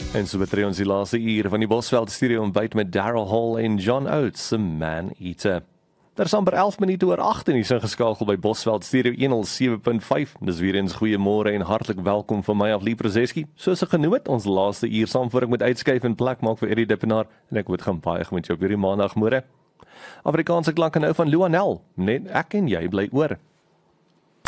En so betree ons die laaste uur van die Bosveld Studio ontbyt met Daryl Hall en John Oates, se Man Eater. Daar is amper 11 minute oor 8 en is ingeskakel by Bosveld Studio 107.5. Dis weer eens goeiemôre en hartlik welkom van my af Lee Prozeski. Soos ek genoem het, ons laaste uur saam voor ek moet uitskuif en plek maak vir Eddie Dippenaar en ek moet gaan baie met jou op hierdie maandagmôre. Afrikaanse klanke nou van Luanel, net ek en jy bly oor.